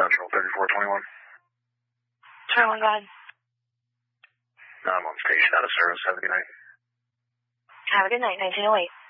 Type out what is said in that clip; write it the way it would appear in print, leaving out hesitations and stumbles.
Central 3421. 21, go ahead. I'm on station, out of service. Have a good night. Have a good night, 1908.